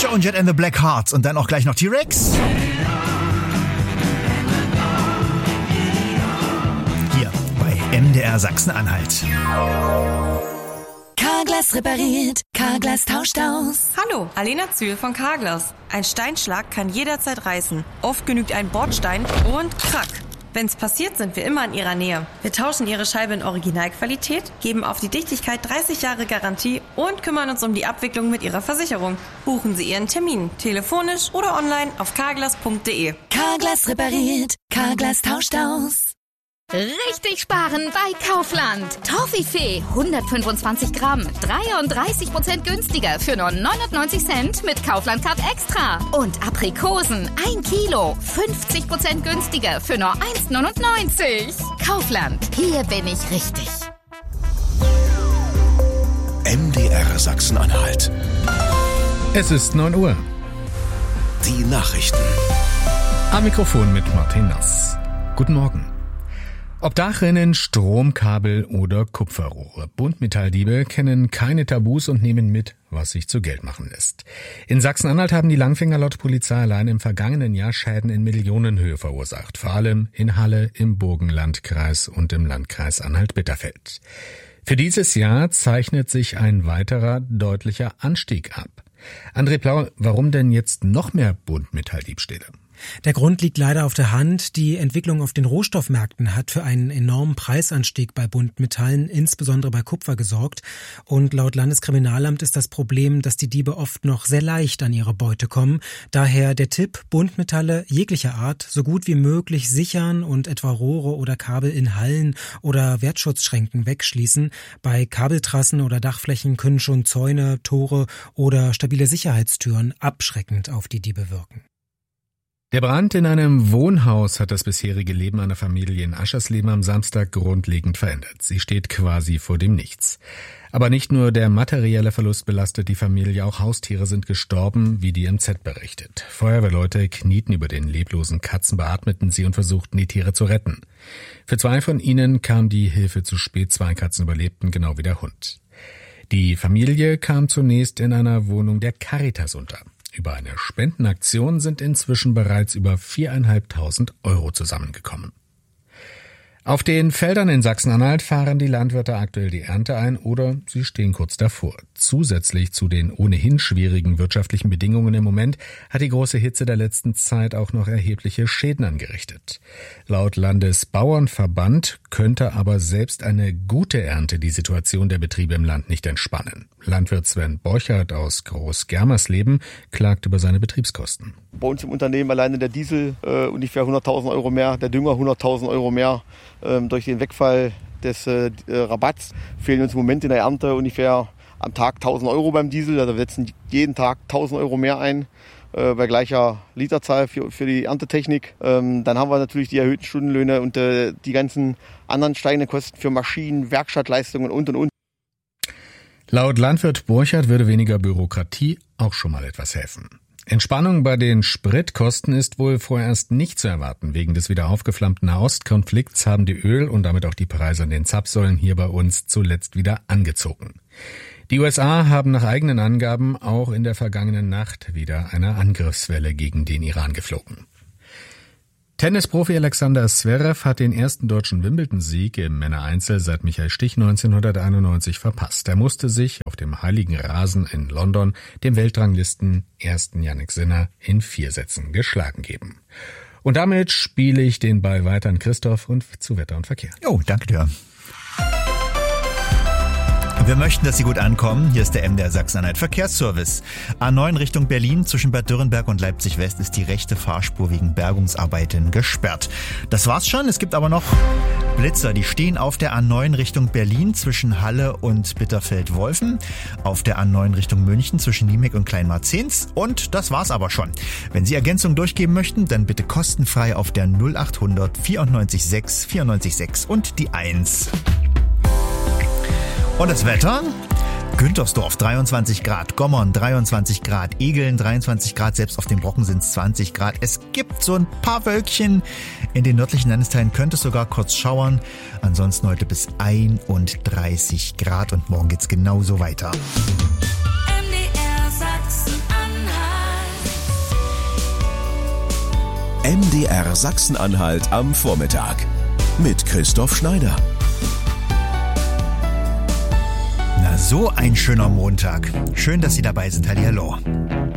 Joan Jett and the Black Hearts und dann auch gleich noch T-Rex. Hier bei MDR Sachsen-Anhalt. Carglass repariert, Carglass tauscht aus. Hallo, Alena Zühl von Carglass. Ein Steinschlag kann jederzeit reißen. Oft genügt ein Bordstein und krack. Wenn's passiert, sind wir immer in Ihrer Nähe. Wir tauschen Ihre Scheibe in Originalqualität, geben auf die Dichtigkeit 30 Jahre Garantie und kümmern uns um die Abwicklung mit Ihrer Versicherung. Buchen Sie Ihren Termin, telefonisch oder online auf carglass.de. Carglass repariert, Carglass tauscht aus. Richtig sparen bei Kaufland. Toffifee 125 Gramm, 33% günstiger für nur 99 Cent mit Kaufland Card Extra. Und Aprikosen 1 Kilo, 50% günstiger für nur 1,99. Kaufland, hier bin ich richtig. MDR Sachsen-Anhalt. Es ist 9 Uhr. Die Nachrichten. Am Mikrofon mit Martin Nass. Guten Morgen. Ob Dachrinnen, Stromkabel oder Kupferrohre. Buntmetalldiebe kennen keine Tabus und nehmen mit, was sich zu Geld machen lässt. In Sachsen-Anhalt haben die Langfinger laut Polizei allein im vergangenen Jahr Schäden in Millionenhöhe verursacht. Vor allem in Halle, im Burgenlandkreis und im Landkreis Anhalt-Bitterfeld. Für dieses Jahr zeichnet sich ein weiterer deutlicher Anstieg ab. André Plau, warum denn jetzt noch mehr Buntmetalldiebstähle? Der Grund liegt leider auf der Hand. Die Entwicklung auf den Rohstoffmärkten hat für einen enormen Preisanstieg bei Buntmetallen, insbesondere bei Kupfer, gesorgt. Und laut Landeskriminalamt ist das Problem, dass die Diebe oft noch sehr leicht an ihre Beute kommen. Daher der Tipp, Buntmetalle jeglicher Art so gut wie möglich sichern und etwa Rohre oder Kabel in Hallen oder Wertschutzschränken wegschließen. Bei Kabeltrassen oder Dachflächen können schon Zäune, Tore oder stabile Sicherheitstüren abschreckend auf die Diebe wirken. Der Brand in einem Wohnhaus hat das bisherige Leben einer Familie in Aschersleben am Samstag grundlegend verändert. Sie steht quasi vor dem Nichts. Aber nicht nur der materielle Verlust belastet die Familie, auch Haustiere sind gestorben, wie die MZ berichtet. Feuerwehrleute knieten über den leblosen Katzen, beatmeten sie und versuchten, die Tiere zu retten. Für 2 von ihnen kam die Hilfe zu spät, 2 Katzen überlebten, genau wie der Hund. Die Familie kam zunächst in einer Wohnung der Caritas unter. Über eine Spendenaktion sind inzwischen bereits über 4.500 € zusammengekommen. Auf den Feldern in Sachsen-Anhalt fahren die Landwirte aktuell die Ernte ein oder sie stehen kurz davor. Zusätzlich zu den ohnehin schwierigen wirtschaftlichen Bedingungen im Moment hat die große Hitze der letzten Zeit auch noch erhebliche Schäden angerichtet. Laut Landesbauernverband könnte aber selbst eine gute Ernte die Situation der Betriebe im Land nicht entspannen. Landwirt Sven Borchert aus Groß-Germersleben klagt über seine Betriebskosten. Bei uns im Unternehmen alleine der Diesel ungefähr 100.000 € mehr, der Dünger 100.000 € mehr. Durch den Wegfall des Rabatts fehlen uns im Moment in der Ernte ungefähr am Tag 1.000 € beim Diesel. Also wir setzen jeden Tag 1.000 € mehr ein bei gleicher Literzahl für die Erntetechnik. Dann haben wir natürlich die erhöhten Stundenlöhne und die ganzen anderen steigenden Kosten für Maschinen, Werkstattleistungen und. Laut Landwirt Borchert würde weniger Bürokratie auch schon mal etwas helfen. Entspannung bei den Spritkosten ist wohl vorerst nicht zu erwarten. Wegen des wieder aufgeflammten Nahostkonflikts haben die Öl- und damit auch die Preise an den Zapfsäulen hier bei uns zuletzt wieder angezogen. Die USA haben nach eigenen Angaben auch in der vergangenen Nacht wieder eine Angriffswelle gegen den Iran geflogen. Tennisprofi Alexander Zverev hat den ersten deutschen Wimbledon-Sieg im Männereinzel seit Michael Stich 1991 verpasst. Er musste sich auf dem heiligen Rasen in London dem Weltranglisten ersten Jannik Sinner in 4 Sätzen geschlagen geben. Und damit spiele ich den Ball weiter an Christoph und zu Wetter und Verkehr. Jo, danke dir. Wir möchten, dass Sie gut ankommen. Hier ist der MDR Sachsen-Anhalt Verkehrsservice. A9 Richtung Berlin zwischen Bad Dürrenberg und Leipzig West ist die rechte Fahrspur wegen Bergungsarbeiten gesperrt. Das war's schon. Es gibt aber noch Blitzer. Die stehen auf der A9 Richtung Berlin zwischen Halle und Bitterfeld-Wolfen. Auf der A9 Richtung München zwischen Niemek und Kleinmarzens. Und das war's aber schon. Wenn Sie Ergänzung durchgeben möchten, dann bitte kostenfrei auf der 0800 94 6 94 6 und die 1. Und das Wetter? Güntersdorf 23 Grad, Gommern 23 Grad, Egeln 23 Grad, selbst auf den Brocken sind es 20 Grad. Es gibt so ein paar Wölkchen. In den nördlichen Landesteilen könnte es sogar kurz schauern. Ansonsten heute bis 31 Grad und morgen geht's genauso weiter. MDR Sachsen-Anhalt. MDR Sachsen-Anhalt am Vormittag mit Christoph Schneider. Na, so ein schöner Montag. Schön, dass Sie dabei sind. Hallihallo.